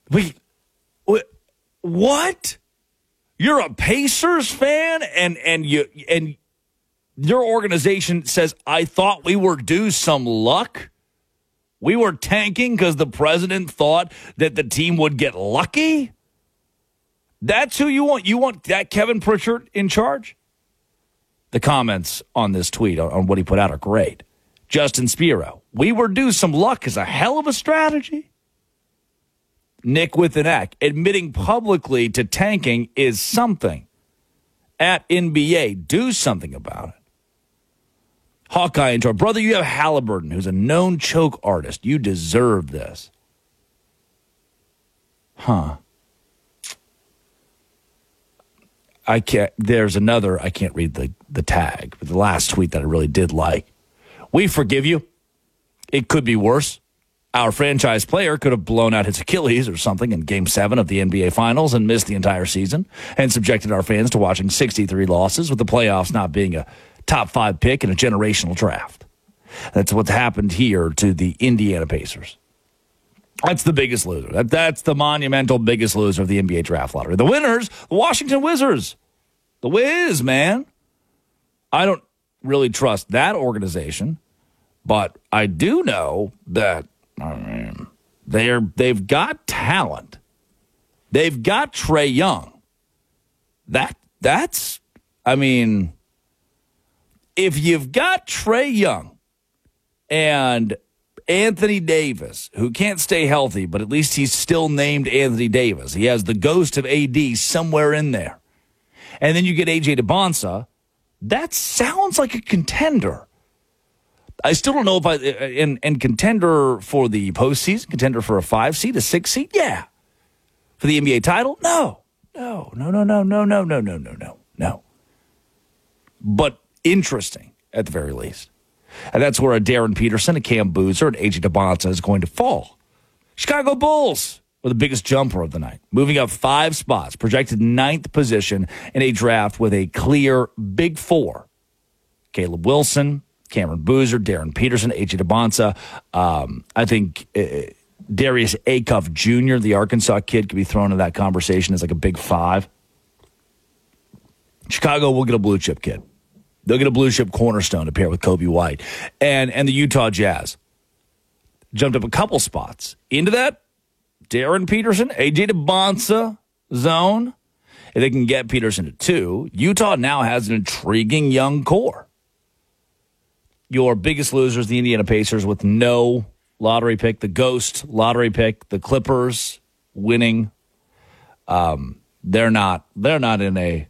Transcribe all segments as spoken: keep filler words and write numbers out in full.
Wait, wait, what? You're a Pacers fan, and and you and your organization says, I thought we were due some luck? We were tanking because the president thought that the team would get lucky? That's who you want? You want that Kevin Pritchard in charge? The comments on this tweet, on, on what he put out, are great. Justin Spiro, we were due some luck is a hell of a strategy. Nick with an Eck, admitting publicly to tanking is something. At N B A, do something about it. Hawkeye intro, brother, you have Halliburton, who's a known choke artist. You deserve this. Huh. I can't, there's another, I can't read the, the tag, but the last tweet that I really did like. We forgive you. It could be worse. Our franchise player could have blown out his Achilles or something in Game seven of the N B A Finals and missed the entire season and subjected our fans to watching sixty-three losses, with the playoffs not being a top five pick in a generational draft. That's what's happened here to the Indiana Pacers. That's the biggest loser. That, that's the monumental biggest loser of the N B A draft lottery. The winners, the Washington Wizards. The Wiz, man. I don't really trust that organization, but I do know that I mean, they're, they've got talent. They've got Trae Young. That That's, I mean, if you've got Trae Young and Anthony Davis, who can't stay healthy, but at least he's still named Anthony Davis. He has the ghost of A D somewhere in there. And then you get A J DeBonsa. That sounds like a contender. I still don't know if I, and, and contender for the postseason, contender for a five seed, a six seed, yeah. For the N B A title, no, no, no, no, no, no, no, no, no, no, no, no. But interesting at the very least. And that's where a Darren Peterson, a Cam Boozer, and A J DeBonsa is going to fall. Chicago Bulls were the biggest jumper of the night, moving up five spots, projected ninth position in a draft with a clear big four. Caleb Wilson, Cameron Boozer, Darren Peterson, A J DeBonsa. Um, I think uh, Darius Acuff Junior, the Arkansas kid, could be thrown in that conversation as like a big five. Chicago will get a blue chip kid. They'll get a blue chip cornerstone to pair with Kobe White. And, and the Utah Jazz jumped up a couple spots into that Darren Peterson, A J DeBonsa zone. If they can get Peterson to two, Utah now has an intriguing young core. Your biggest losers, the Indiana Pacers, with no lottery pick. The Ghost lottery pick. The Clippers winning. Um, they're not. They're not in a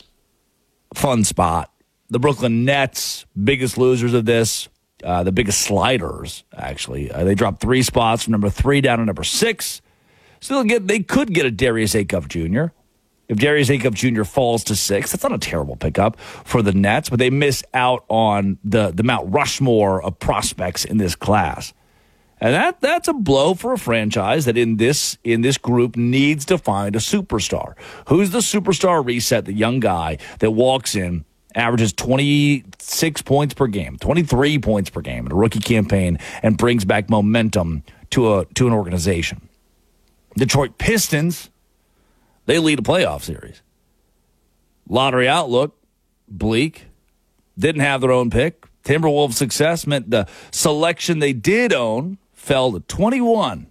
fun spot. The Brooklyn Nets, biggest losers of this. Uh, the biggest sliders, actually. Uh, they dropped three spots from number three down to number six. Still get. They could get a Darius Acuff Junior If Darius Acuff Junior falls to six, that's not a terrible pickup for the Nets, but they miss out on the, the Mount Rushmore of prospects in this class. And that that's a blow for a franchise that in this in this group needs to find a superstar. Who's the superstar reset, the young guy that walks in, averages twenty-six points per game, twenty-three points per game in a rookie campaign, and brings back momentum to a to an organization? Detroit Pistons, they lead a playoff series. Lottery outlook, bleak. Didn't have their own pick. Timberwolves' success meant the selection they did own fell to twenty-one.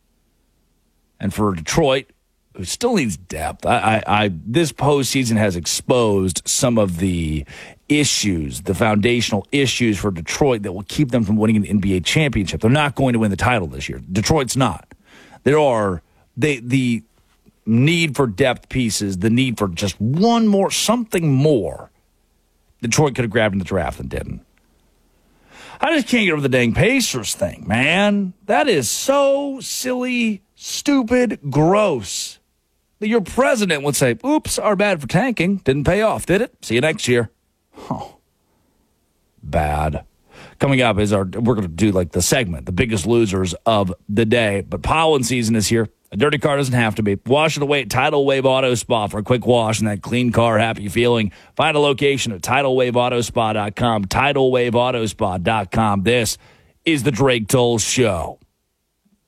And for Detroit, who still needs depth, I, I, I this postseason has exposed some of the issues, the foundational issues for Detroit that will keep them from winning an N B A championship. They're not going to win the title this year. Detroit's not. There are they the need for depth pieces, the need for just one more, something more. Detroit could have grabbed in the draft and didn't. I just can't get over the dang Pacers thing, man. That is so silly, stupid, gross. Your president would say, oops, our bad for tanking. Didn't pay off, did it? See you next year. Oh, bad. Coming up is our, we're going to do like the segment, the biggest losers of the day. But pollen season is here. A dirty car doesn't have to be. Wash it away at Tidal Wave Auto Spa for a quick wash and that clean car happy feeling. Find a location at tidal wave auto spa dot com, tidal wave auto spa dot com. This is the Drake Toll Show.